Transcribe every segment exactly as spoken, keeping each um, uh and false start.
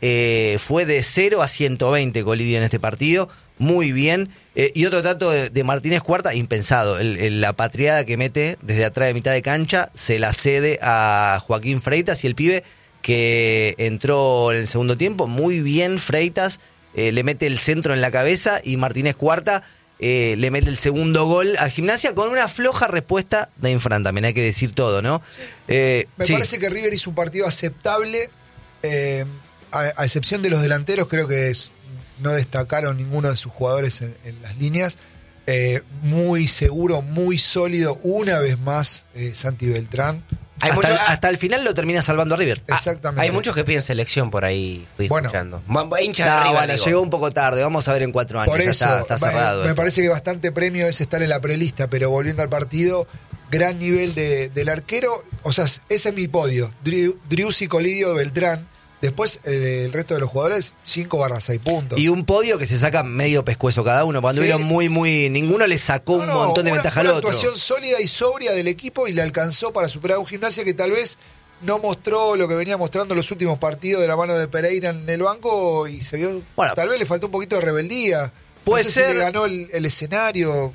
eh, fue de cero a ciento veinte Colidio en este partido, muy bien. Eh, y otro dato de, de Martínez Cuarta, impensado, el, el, la patriada que mete desde atrás de mitad de cancha, se la cede a Joaquín Freitas, y el pibe que entró en el segundo tiempo, muy bien Freitas, eh, le mete el centro en la cabeza, y Martínez Cuarta eh, le mete el segundo gol a Gimnasia con una floja respuesta de Infran, también hay que decir todo, ¿no? Sí. Eh, Me sí. parece que River hizo un partido aceptable, eh, a, a excepción de los delanteros, creo que es, no destacaron ninguno de sus jugadores en, en las líneas. Eh, muy seguro, muy sólido, una vez más eh, Santi Beltrán. Hay hasta, mucho, el, hasta el final lo termina salvando a River. Exactamente. Hay muchos que piden selección por ahí, fui Bueno. escuchando. Hinchas No, de River, bueno, digo. llegó un poco tarde, vamos a ver en cuatro años. Por ya eso, está, está cerrado. me, me esto. parece que bastante premio es estar en la prelista, pero volviendo al partido, gran nivel de, del arquero. O sea, ese es mi podio. Dri- Driussi, Colidio, Beltrán. Después, eh, el resto de los jugadores, cinco barra seis puntos. Y un podio que se saca medio pescuezo cada uno. Cuando Sí. vieron muy, muy. Ninguno le sacó No, un no, montón de una, ventaja al una otro. actuación sólida y sobria del equipo, y le alcanzó para superar a un Gimnasia que tal vez no mostró lo que venía mostrando en los últimos partidos de la mano de Pereira en el banco, y se vio, Bueno, tal vez le faltó un poquito de rebeldía. puede no sé ser. si le ganó el, el escenario.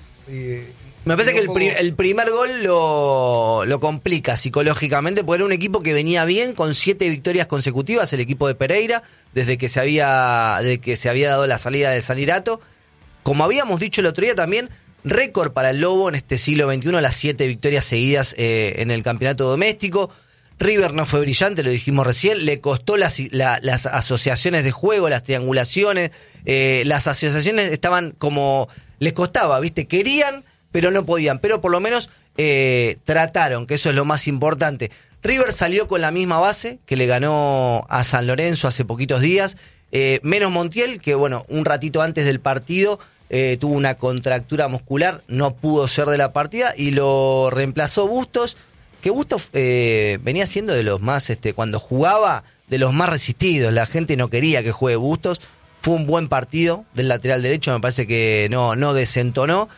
Y, Me parece y que un el, poco- pri- el primer gol lo, lo complica psicológicamente, porque era un equipo que venía bien con siete victorias consecutivas, el equipo de Pereira, desde que se había, desde que se había dado la salida de Sanirato. Como habíamos dicho el otro día también, récord para el Lobo en este siglo veintiuno, las siete victorias seguidas eh, en el campeonato doméstico. River no fue brillante, lo dijimos recién, le costó las, la, las asociaciones de juego, las triangulaciones, eh, las asociaciones estaban como, les costaba, ¿viste? Querían, pero no podían, pero por lo menos eh, trataron, que eso es lo más importante. River salió con la misma base que le ganó a San Lorenzo hace poquitos días, eh, menos Montiel, que bueno, un ratito antes del partido eh, tuvo una contractura muscular, no pudo ser de la partida, y lo reemplazó Bustos, que Bustos eh, venía siendo de los más, este, cuando jugaba, de los más resistidos. La gente no quería que juegue Bustos. Fue un buen partido del lateral derecho, me parece que no, no desentonó.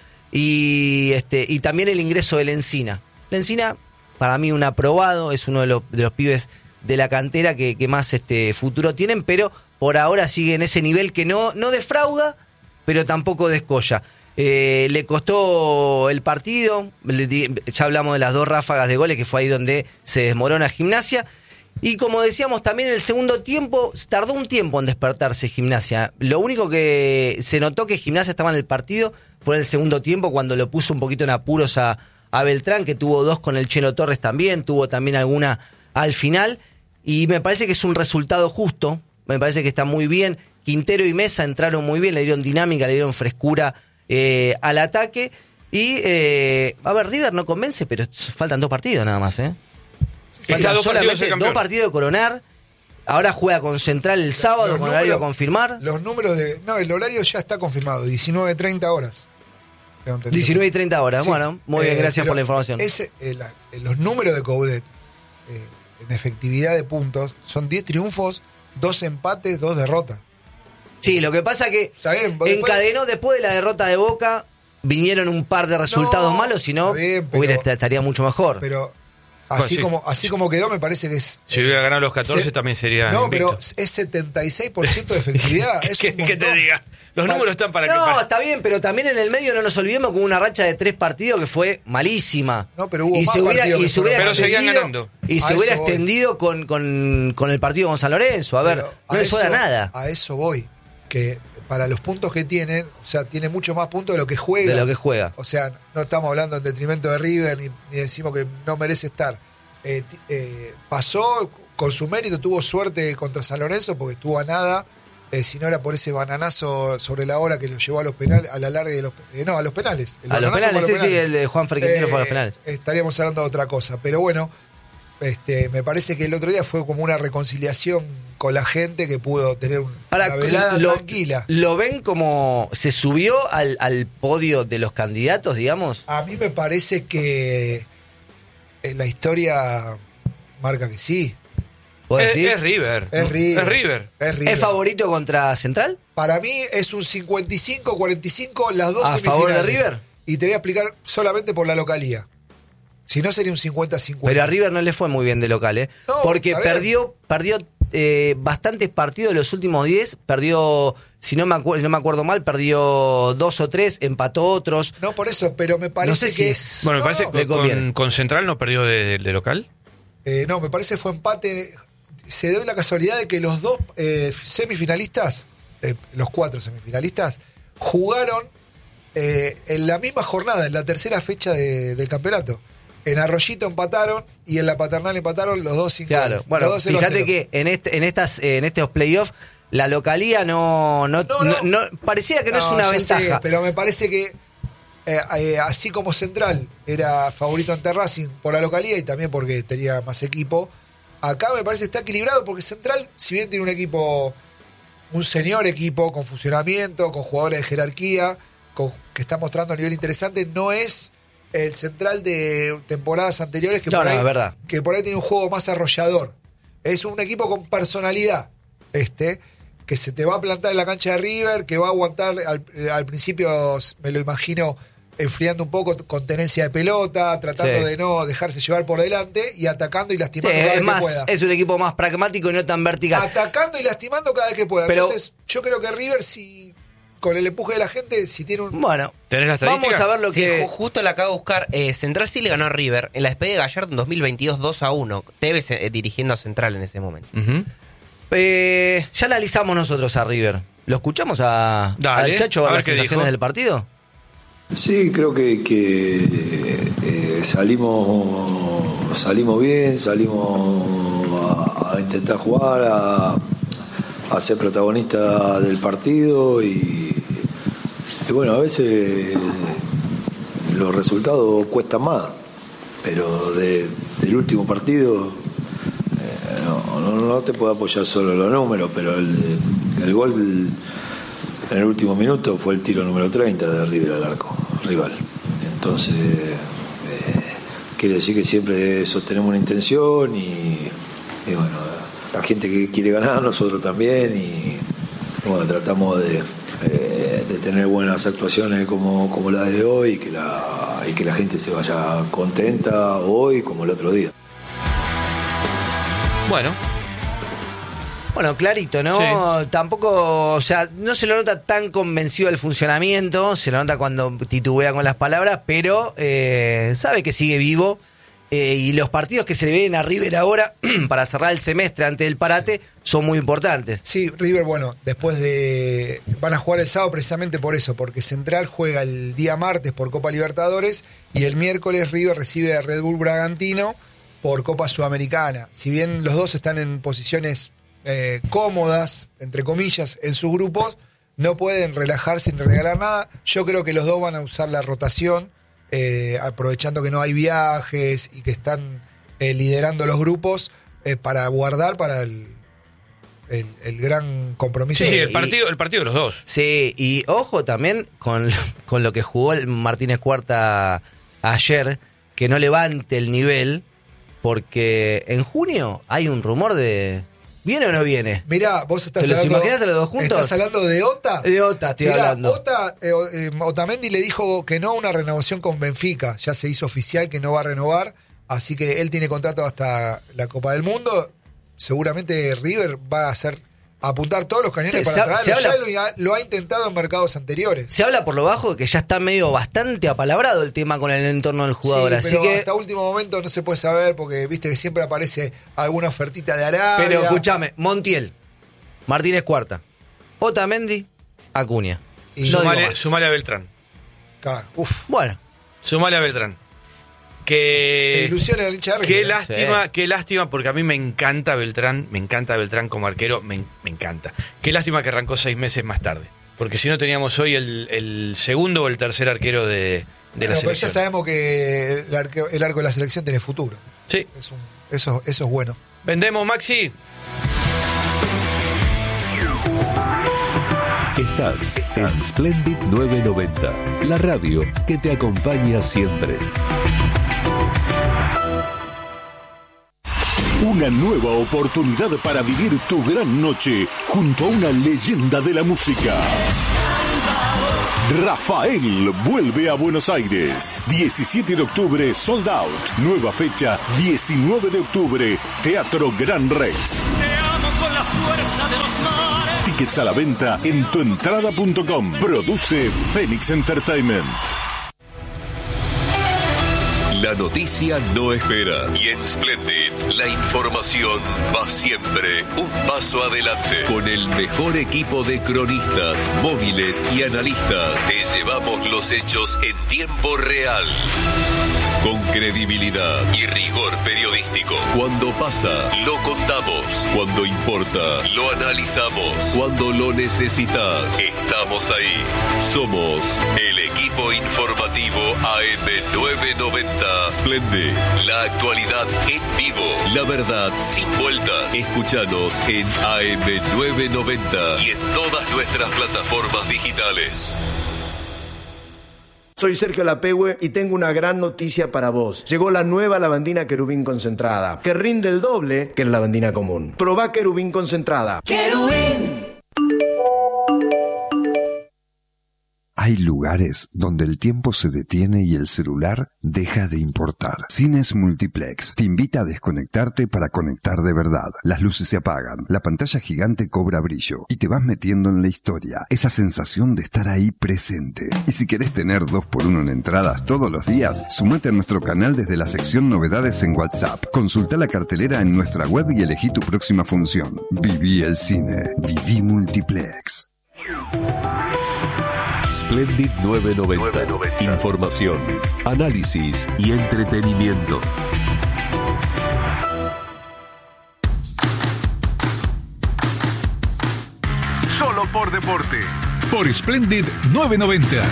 Y este y también el ingreso de Lencina. Lencina, para mí un aprobado, es uno de los, de los pibes de la cantera que, que más este futuro tienen, pero por ahora sigue en ese nivel que no, no defrauda, pero tampoco descolla. Eh, le costó el partido, le di, ya hablamos de las dos ráfagas de goles, que fue ahí donde se desmorona Gimnasia. Y como decíamos también, el segundo tiempo, tardó un tiempo en despertarse Gimnasia. Lo único que se notó que Gimnasia estaba en el partido fue en el segundo tiempo, cuando lo puso un poquito en apuros a, a Beltrán, que tuvo dos con el Chelo Torres también, tuvo también alguna al final. Y me parece que es un resultado justo, me parece que está muy bien. Quintero y Mesa entraron muy bien, le dieron dinámica, le dieron frescura eh, al ataque. Y, eh, a ver, River no convence, pero faltan dos partidos nada más, ¿eh? Sí, Faltan dos partidos de solamente campeón. dos partidos de coronar. Ahora juega con Central el sábado, Los con horario a números- confirmar. Los números de. No, el horario ya está confirmado, diecinueve treinta horas. Tengo entendido. diecinueve y treinta horas. Sí. Bueno, muy bien, Eh, gracias pero por la información. Ese, eh, la- eh, los números de Coudet eh, en efectividad de puntos son diez triunfos, dos empates, dos derrotas. Sí, lo que pasa que Está bien, después- encadenó después de la derrota de Boca, vinieron un par de resultados No, malos, si no, está bien, pero- hubiera, estaría mucho mejor. Pero así, Bueno, sí. como, así como quedó, me parece que es. Si hubiera ganado los catorce, se- también sería. No, invicto. pero es setenta y seis por ciento de efectividad. es ¿Qué, un qué te montón. diga? Los Pa- números están para que. No, para- está bien, pero también en el medio no nos olvidemos con una racha de tres partidos que fue malísima. No, pero hubo y más se hubiera, partidos y que se hubiera fueron- Pero seguían extendido- ganando. Y A se hubiera eso voy. extendido con, con, con el partido con San Lorenzo. A ver, Pero no a le sobra eso- nada A eso voy. Que para los puntos que tienen, o sea, tiene mucho más puntos de lo que juega. de lo que juega. O sea, no estamos hablando en detrimento de River, ni, ni decimos que no merece estar. Eh, ti- eh, pasó con su mérito, tuvo suerte contra San Lorenzo porque estuvo a nada. Eh, si no era por ese bananazo sobre la hora que lo llevó a los penales, a la larga de los eh, no, a los penales. El A los bananazo penales, fue sí, sí, el de Juan Ferquintero Eh, fue a los penales. Estaríamos hablando de otra cosa. Pero bueno, este, me parece que el otro día fue como una reconciliación con la gente que pudo tener un- Ahora, una velada lo, tranquila. ¿Lo ven como se subió al, al podio de los candidatos, digamos? A mí me parece que eh, la historia marca que sí. ¿Vos Es, decís? es River. Es River. Es River. Es River. ¿Es favorito contra Central? Para mí es un cincuenta y cinco cuarenta y cinco las dos ¿A favor de semifinales. River? Y te voy a explicar solamente por la localía. Si no sería un cincuenta cincuenta. Pero a River no le fue muy bien de local, ¿eh? No, Porque está bien. perdió, perdió eh, bastantes partidos de los últimos diez. Perdió, si no me, acuerdo, si no me acuerdo mal, perdió dos o tres, empató otros. No, por eso, pero me parece No sé si que... es- Bueno, me No, parece no, que le conviene. con, con Central no perdió de, de local. Eh, no, me parece que fue empate. Se dio la casualidad de que los dos eh, semifinalistas, eh, los cuatro semifinalistas, jugaron eh, en la misma jornada, en la tercera fecha de- del campeonato. En Arroyito empataron y en la Paternal empataron los dos sin Claro, goles. bueno, Los dos cero a fíjate cero. que en este, en estas, eh, en estos playoffs, la localía no, no, No, no, no. no- parecía que no, es una ya ventaja. sé, pero me parece que eh, eh, así como Central era favorito ante Racing por la localía y también porque tenía más equipo, acá me parece que está equilibrado porque Central, si bien tiene un equipo, un señor equipo con funcionamiento, con jugadores de jerarquía, con- que está mostrando a nivel interesante, no es el Central de temporadas anteriores que, No, por, no, ahí, es verdad. que por ahí tiene un juego más arrollador. Es un equipo con personalidad, este, que se te va a plantar en la cancha de River, que va a aguantar, al, al principio me lo imagino enfriando un poco con tenencia de pelota, tratando Sí. de no dejarse llevar por delante y atacando y Sí, lastimando cada es, vez más, que pueda. es un equipo más pragmático y no tan vertical. Atacando y lastimando cada vez que pueda. Pero- Entonces, yo creo que River, si con el empuje de la gente, si tiene un... Bueno, ¿Tenés la vamos estadística? a ver lo Sí, que... ju- justo la acabo de buscar. Eh, Central sí le ganó a River en la despedida de Gallardo en dos mil veintidós dos a uno. Tevez eh, dirigiendo a Central en ese momento. Ujú. Eh, ya analizamos nosotros a River. ¿Lo escuchamos a, Dale, al Chacho a a ver ver las qué sensaciones dijo. del partido? Sí, creo que, que eh, salimos salimos bien, salimos a, a intentar jugar, a, a ser protagonista del partido y, y bueno, a veces los resultados cuestan más, pero de- del último partido eh, no, no, no te puedo apoyar solo en los números, pero el, el gol en el último minuto fue el tiro número treinta de River al arco rival. Entonces, eh, quiere decir que siempre sostenemos una intención y, y bueno, la gente que quiere ganar, nosotros también, y, y bueno, tratamos de, eh, de tener buenas actuaciones como, como la de hoy y que la, y que la gente se vaya contenta hoy como el otro día. Bueno, Bueno, clarito, ¿no? Sí. Tampoco, o sea, no se lo nota tan convencido del funcionamiento, se lo nota cuando titubea con las palabras, pero eh, sabe que sigue vivo. Eh, y los partidos que se le vienen a River ahora, para cerrar el semestre antes del parate, son muy importantes. Sí, River, bueno, después de... Van a jugar el sábado precisamente por eso, porque Central juega el día martes por Copa Libertadores y el miércoles River recibe a Red Bull Bragantino por Copa Sudamericana. Si bien los dos están en posiciones eh, cómodas, entre comillas, en sus grupos, no pueden relajarse sin regalar nada. Yo creo que los dos van a usar la rotación, eh, aprovechando que no hay viajes y que están eh, liderando los grupos eh, para guardar para el, el, el gran compromiso. sí, sí, Sí, el y- partido, el partido de los dos. Sí, y ojo también con, con lo que jugó el Martínez Cuarta ayer, que no levante el nivel, porque en junio hay un rumor de... ¿Viene o no viene? Mirá, vos estás ¿Te los hablando... imaginás a los dos juntos? ¿Estás hablando de Ota? De Ota estoy Mirá, hablando. Ota, eh, eh, Otamendi le dijo que no a una renovación con Benfica. Ya se hizo oficial que no va a renovar. Así que él tiene contrato hasta la Copa del Mundo. Seguramente River va a hacer apuntar todos los cañones Sí, para se ha- traerlo. se habla- Ya lo, ha- lo ha intentado en mercados anteriores. Se habla por lo bajo de que ya está medio bastante apalabrado el tema con el entorno del jugador, Sí, así pero que... hasta último momento no se puede saber porque viste que siempre aparece alguna ofertita de Arabia. Pero escúchame, Montiel, Martínez Cuarta, Otamendi, Acuña. Y No digo Sumale, más. sumale a Beltrán. Claro, uf, Bueno, Sumale a Beltrán. se Que... ilusiona el hincha de Qué River. lástima, Sí. qué lástima, porque a mí me encanta Beltrán, me encanta Beltrán como arquero, me, me encanta. Qué lástima que arrancó seis meses más tarde, porque si no teníamos hoy el, el segundo o el tercer arquero de, de la Bueno, pero selección. ya sabemos que el arco, el arco de la selección tiene futuro. Sí, Es un- eso, eso es bueno. vendemos, Maxi. Estás en Splendid novecientos noventa, la radio que te acompaña siempre. Una nueva oportunidad para vivir tu gran noche junto a una leyenda de la música. Rafael vuelve a Buenos Aires. diecisiete de octubre, sold out. Nueva fecha, diecinueve de octubre, Teatro Gran Rex. Te amo por fuerza de los mares. Tickets a la venta en tuentrada punto com. Produce Phoenix Entertainment. La noticia no espera y en Splendid la información va siempre un paso adelante. Con el mejor equipo de cronistas, móviles y analistas, te llevamos los hechos en tiempo real. Con credibilidad y rigor periodístico. Cuando pasa, lo contamos. Cuando importa, lo analizamos. Cuando lo necesitas, estamos ahí. Somos el equipo informativo A M novecientos noventa. Splendid, la actualidad en vivo. La verdad sin vueltas. Escúchanos en A M novecientos noventa y en todas nuestras plataformas digitales. Soy Sergio Lapehue y tengo una gran noticia para vos. Llegó la nueva lavandina Querubín concentrada, que rinde el doble que la lavandina común. Probá Querubín concentrada. Querubín. Hay lugares donde el tiempo se detiene y el celular deja de importar. Cines Multiplex te invita a desconectarte para conectar de verdad. Las luces se apagan, la pantalla gigante cobra brillo y te vas metiendo en la historia. Esa sensación de estar ahí presente. Y si querés tener dos por uno en entradas todos los días, sumate a nuestro canal desde la sección Novedades en WhatsApp. Consulta la cartelera en nuestra web y elegí tu próxima función. Viví el cine. Viví Multiplex. Splendid novecientos noventa. Información, análisis y entretenimiento. Solo por deporte. Por Splendid novecientos noventa.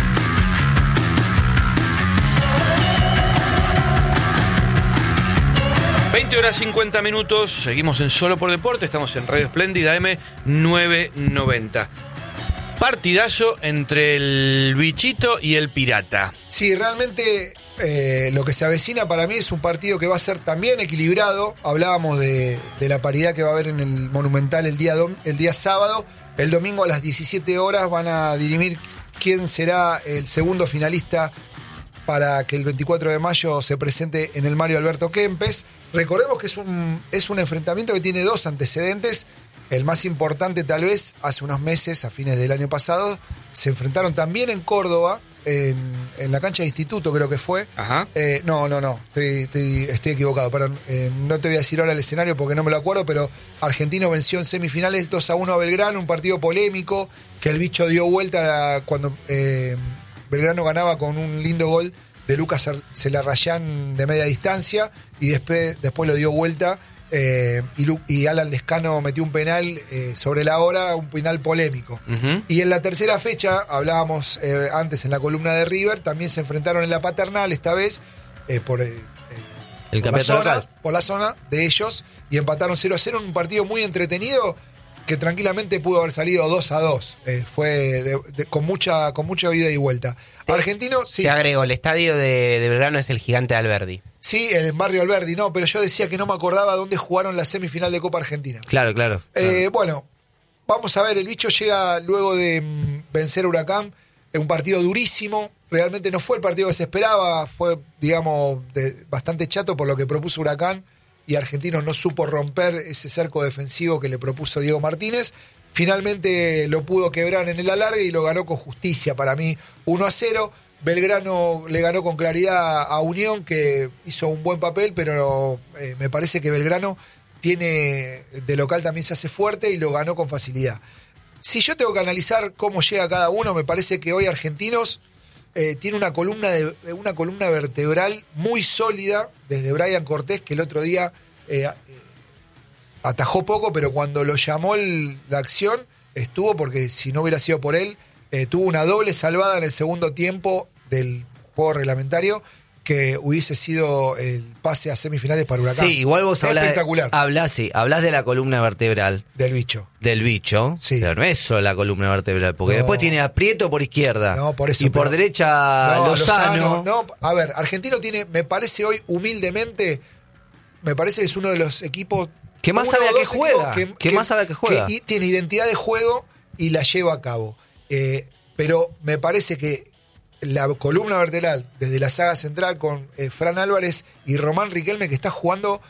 veinte horas cincuenta minutos. Seguimos en Solo por Deporte. Estamos en Radio Splendid A M novecientos noventa. Partidazo entre el Bichito y el Pirata. Sí, realmente eh, lo que se avecina para mí es un partido que va a ser también equilibrado. Hablábamos de, de la paridad que va a haber en el Monumental el día, dom, el día sábado. El domingo a las diecisiete horas van a dirimir quién será el segundo finalista para que el veinticuatro de mayo se presente en el Mario Alberto Kempes. Recordemos que es un, es un enfrentamiento que tiene dos antecedentes. El más importante tal vez, hace unos meses, a fines del año pasado, se enfrentaron también en Córdoba, en, en la cancha de Instituto creo que fue. Ajá. Eh, no, no, no, estoy, estoy, estoy equivocado, perdón. Eh, no te voy a decir ahora el escenario porque no me lo acuerdo, pero Argentino venció en semifinales dos a uno a Belgrano, un partido polémico, que el bicho dio vuelta cuando eh, Belgrano ganaba con un lindo gol de Lucas Celarrayán de media distancia, y después, después lo dio vuelta. Eh, y, Lu, y Alan Lescano metió un penal eh, sobre la hora, un penal polémico. Uh-huh. Y en la tercera fecha, hablábamos eh, antes en la columna de River, también se enfrentaron en la Paternal esta vez eh, por, eh, el por, la zona, local. por la zona de ellos, y empataron cero a cero en un partido muy entretenido que tranquilamente pudo haber salido dos a dos. Eh, fue de, de, con mucha con mucha ida y vuelta. Te, Argentino, sí. Te agrego, el estadio de, de Belgrano es el Gigante Alberdi. Sí, en el barrio Alberdi, no, pero yo decía que no me acordaba dónde jugaron la semifinal de Copa Argentina. Claro, claro. Eh, claro. Bueno, vamos a ver, el bicho llega luego de mm, vencer a Huracán, en un partido durísimo, realmente no fue el partido que se esperaba, fue, digamos, de, bastante chato por lo que propuso Huracán, y Argentinos no supo romper ese cerco defensivo que le propuso Diego Martínez. Finalmente lo pudo quebrar en el alargue y lo ganó con justicia, para mí, uno a cero. Belgrano le ganó con claridad a Unión, que hizo un buen papel, pero eh, me parece que Belgrano tiene, de local también se hace fuerte y lo ganó con facilidad. Si yo tengo que analizar cómo llega cada uno, me parece que hoy Argentinos eh, tiene una columna, de, una columna vertebral muy sólida, desde Brian Cortés, que el otro día eh, eh, atajó poco, pero cuando lo llamó el, la acción, estuvo, porque si no hubiera sido por él, Eh, tuvo una doble salvada en el segundo tiempo del juego reglamentario que hubiese sido el pase a semifinales para Huracán. Sí, igual vos hablás, espectacular. Hablás, sí, hablás de la columna vertebral. Del bicho. Del bicho. Sí. Pero no es solo la columna vertebral, porque No. después tiene a Prieto por izquierda. No, por eso. Y por pero- derecha No, Lozano. No, a ver, Argentino tiene, me parece hoy humildemente, me parece que es uno de los equipos ¿Qué más uno sabe o a qué dos juega? equipos ¿Qué más sabe a qué juega? Que y- tiene identidad de juego y la lleva a cabo. Eh, pero me parece que la columna vertebral, desde la saga central con eh, Fran Álvarez y Román Riquelme, que está jugando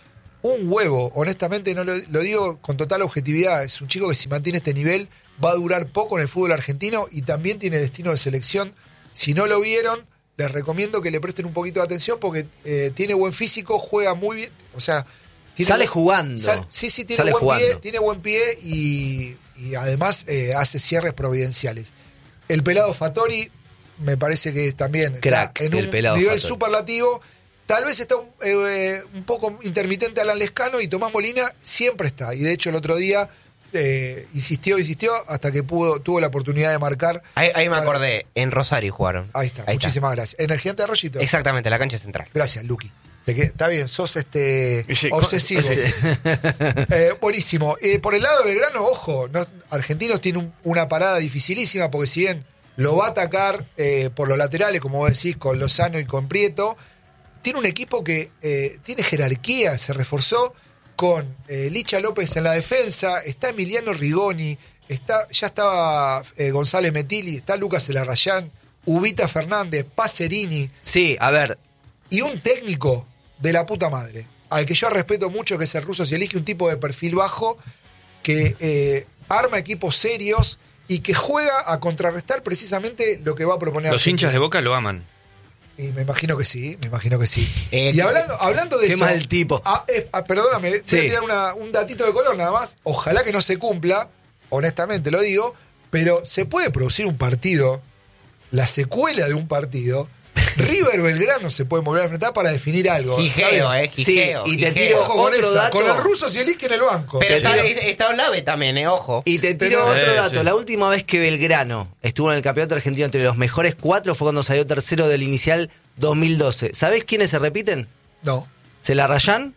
un huevo. Honestamente, no lo, lo digo con total objetividad. Es un chico que si mantiene este nivel va a durar poco en el fútbol argentino y también tiene destino de selección. Si no lo vieron, les recomiendo que le presten un poquito de atención porque eh, tiene buen físico, juega muy bien. O sea, tiene sale buen, jugando. Sal, sí, sí, tiene sale buen jugando. pie, tiene buen pie y, y además eh, hace cierres providenciales. El pelado Fattori me parece que también Crack, está en el un pelado nivel Fattori. superlativo. Tal vez está un, eh, un poco intermitente Alan Lescano y Tomás Molina siempre está. Y de hecho el otro día eh, insistió, insistió hasta que pudo tuvo la oportunidad de marcar. Ahí, ahí me para- acordé, en Rosario jugaron. Ahí está, Ahí muchísimas gracias. En el Gigante de Arroyito. Exactamente, la cancha central. Gracias, Luqui. Te que- Está bien, sos este Sí, obsesivo. ese- Eh, buenísimo. Eh, por el lado de Belgrano, ojo, no, Argentinos tiene un- una parada dificilísima porque si bien lo va a atacar eh, por los laterales, como vos decís, con Lozano y con Prieto, tiene un equipo que eh, tiene jerarquía, se reforzó con eh, Licha López en la defensa, está Emiliano Rigoni, está, ya estaba eh, González Metilli, está Lucas Elarrayán, Ubita Fernández, Pacerini Sí, a ver, y un técnico de la puta madre, al que yo respeto mucho, que es el ruso Zielinski, un tipo de perfil bajo que eh, arma equipos serios y que juega a contrarrestar precisamente lo que va a proponer Los Argentina. hinchas de Boca lo aman. Y me imagino que sí, me imagino que sí. Eh, y hablando, hablando de qué eso. mal tipo. ah, eh, ah, perdóname, voy Sí. a tirar una- un datito de color nada más. Ojalá que no se cumpla, honestamente lo digo, pero se puede producir un partido, la secuela de un partido. River Belgrano se puede volver a enfrentar para definir algo. Gijeo, Está bien. eh, Gijeo. Sí, y te Gijeo. tiro- Ojo con Otro esa, dato. con el ruso Zielinski en el banco. Pero Te está, tiro- está Olave también, eh, ojo. y te tiro tenés- otro Sí, dato. sí. La última vez que Belgrano estuvo en el campeonato argentino entre los mejores cuatro fue cuando salió tercero del inicial dos mil doce. ¿Sabés quiénes se repiten? No, Celarrayán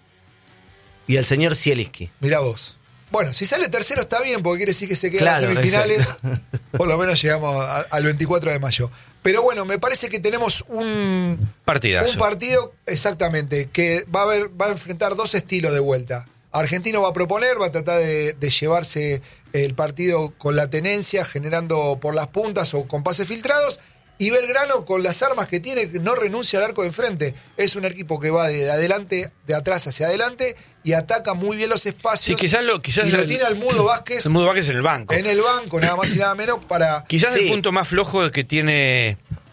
y el señor Zielinski. mirá vos. Bueno, si sale tercero está bien, porque quiere decir que se quedan Claro, las semifinales. exacto. Por lo menos llegamos a- al veinticuatro de mayo. Pero bueno, me parece que tenemos un, Partidazo. un partido, exactamente, que va a, haber, va a enfrentar dos estilos de vuelta. Argentino va a proponer, va a tratar de, de llevarse el partido con la tenencia, generando por las puntas o con pases filtrados. Y Belgrano, con las armas que tiene, no renuncia al arco de enfrente. Es un equipo que va de adelante, de atrás hacia adelante, y ataca muy bien los espacios. Sí, quizás lo- quizás y lo el- tiene al Mudo Vázquez El Mudo Vázquez en el banco. en el banco, nada más y nada menos, para... Quizás Sí. el punto más flojo que tiene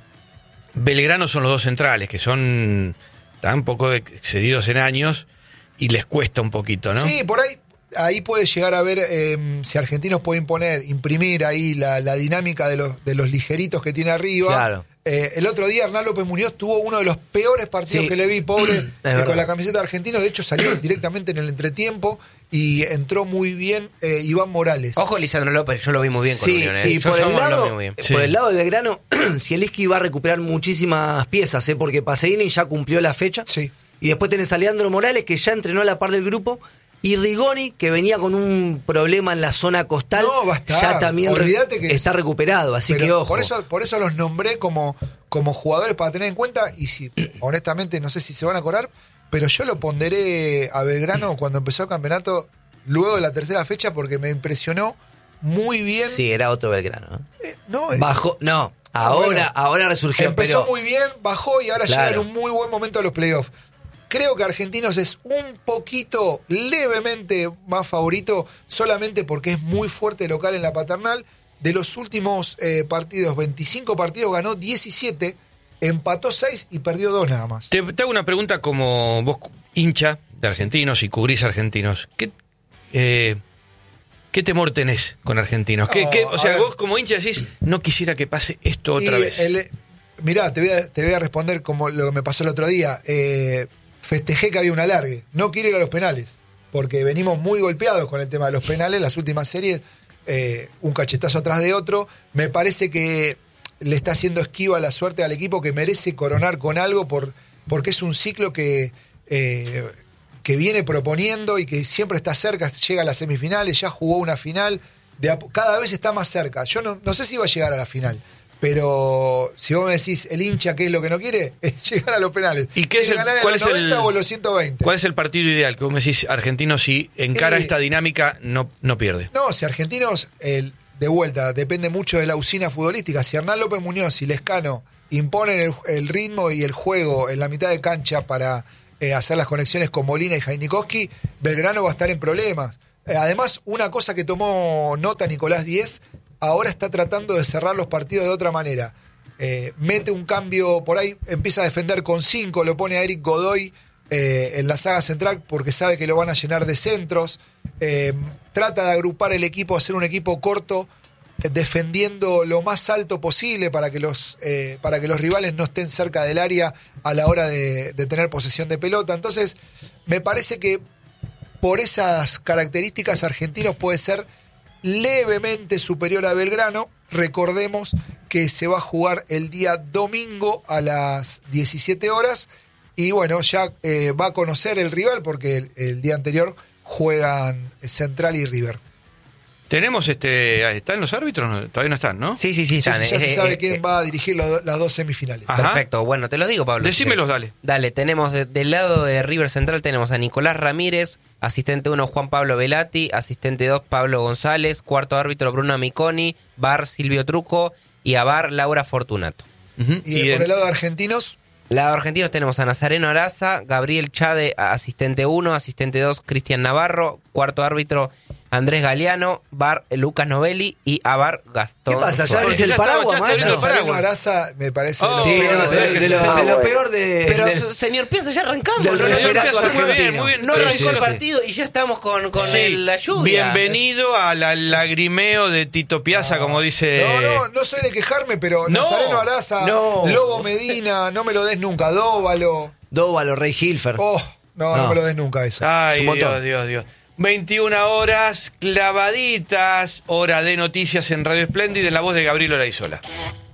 Belgrano son los dos centrales, que son tan poco excedidos en años y les cuesta un poquito, ¿no? Sí, por ahí ahí puede llegar a ver eh, si Argentinos puede imponer, imprimir ahí la, la dinámica de los, de los ligeritos que tiene arriba. Claro. Eh, el otro día Hernán López Muñoz tuvo uno de los peores partidos Sí. que le vi, pobre, eh, verdad. con la camiseta de Argentinos. De hecho, salió directamente en el entretiempo y entró muy bien eh, Iván Morales. Ojo, Lisandro López, yo lo vi muy bien con Sí, Unión. eh. sí, Yo por el, Somos lo vi lado, muy bien. Sí. por el lado del Belgrano, Zielinski va a recuperar muchísimas piezas, ¿eh? Porque Paseini ya cumplió la fecha. Sí. Y después tenés a Leandro Morales, que ya entrenó a la par del grupo. Y Rigoni, que venía con un problema en la zona costal, No, va a estar. ya también re- Olvídate que está es- recuperado. Así Pero que ojo. Por eso, por eso los nombré como, como jugadores para tener en cuenta. Y si, honestamente, no sé si se van a acordar, pero yo lo ponderé a Belgrano cuando empezó el campeonato, luego de la tercera fecha, porque me impresionó muy bien. Sí, era otro Belgrano. ¿eh? Eh, no, eh, Bajó, no, Ah, ahora, bueno. ahora resurgió. empezó pero muy bien, bajó y ahora Claro. llega en un muy buen momento a los playoffs. Creo que Argentinos es un poquito, levemente más favorito, solamente porque es muy fuerte local en la paternal. De los últimos eh, partidos, veinticinco partidos, ganó diecisiete, empató seis y perdió dos nada más. Te, te hago una pregunta como vos, hincha de Argentinos y cubrís argentinos. ¿Qué, eh, ¿qué temor tenés con Argentinos? ¿Qué, No, qué- o a sea, ver. vos como hincha decís, no quisiera que pase esto otra Y vez. el- mirá, te voy, a, te voy a responder como lo que me pasó el otro día. Eh, festejé que había un alargue. No quiero ir a los penales, porque venimos muy golpeados con el tema de los penales. Las últimas series, eh, un cachetazo atrás de otro. Me parece que le está haciendo esquiva la suerte al equipo, que merece coronar con algo, por, porque es un ciclo que, eh, que viene proponiendo y que siempre está cerca, llega a las semifinales, ya jugó una final, de a- cada vez está más cerca. Yo no, no sé si va a llegar a la final, pero si vos me decís el hincha qué es lo que no quiere, es llegar a los penales. ¿Y qué es ¿Quiere el- ganar en cuál los es el- noventa o los ciento veinte? ¿Cuál es el partido ideal que vos me decís, Argentino, si encara Eh, esta dinámica, no, no pierde? No, si Argentinos, el, de vuelta, depende mucho de la usina futbolística. Si Hernán López Muñoz y Lescano imponen el, el ritmo y el juego en la mitad de cancha para eh, hacer las conexiones con Molina y Jainikowski, Belgrano va a estar en problemas. Eh, además, una cosa que tomó nota Nicolás Díez, ahora está tratando de cerrar los partidos de otra manera. Eh, mete un cambio por ahí, empieza a defender con cinco, lo pone a Eric Godoy eh, en la saga central porque sabe que lo van a llenar de centros. Eh, trata de agrupar el equipo, hacer un equipo corto, eh, defendiendo lo más alto posible para que los eh, para que los rivales no estén cerca del área a la hora de, de tener posesión de pelota. Entonces, me parece que por esas características Argentinos puede ser levemente superior a Belgrano. Recordemos que se va a jugar el día domingo a las diecisiete horas y bueno, ya eh, va a conocer el rival porque el, el día anterior juegan Central y River. Tenemos este, ¿están los árbitros? No, todavía no están, ¿no? Sí, sí, sí, están. Sí, ya eh, se sabe eh, quién eh, va a dirigir lo, las dos semifinales. Ajá. Perfecto, bueno, te los digo, Pablo. Decímelos, dale. Dale, tenemos de- del lado de River Central tenemos a Nicolás Ramírez, asistente uno Juan Pablo Velati, asistente dos Pablo González, cuarto árbitro Bruno Amiconi, V A R Silvio Truco y a V A R Laura Fortunato. Uh-huh. Y, Y por en- el lado de Argentinos, Lado argentino tenemos a Nazareno Araza, Gabriel Chade, asistente uno, asistente dos Cristian Navarro, cuarto árbitro Andrés Galeano, V A R Lucas Novelli y a V A R Gastón. ¿Qué pasa? ¿Ya Suárez. abrís el Ya está, paraguas, ya está abriendo maestro? el Nazareno paraguas. Araza me parece Oh, de Sí, lo no, peor de, de- de lo, Ah, de lo bueno. peor de, Pero, de- señor Piazza, ya arrancamos. del ¿no? Señor referato Piazza, muy bien, argentino. muy bien. No Sí, arrancó sí, el sí. partido y ya estamos con, con Sí, el- la lluvia. bienvenido al al lagrimeo de Tito Piazza, como dice... No, no, no soy de quejarme, pero No, Nazareno Araza, no. Lobo Medina, no me lo des nunca, Dóvalo. Dóvalo, Rey Hilfer. Oh, no, no, No. me lo des nunca eso. Ay, Es un montón. Dios, Dios, Dios. veintiuna horas clavaditas, hora de noticias en Radio Splendid, en la voz de Gabriel Olaizola.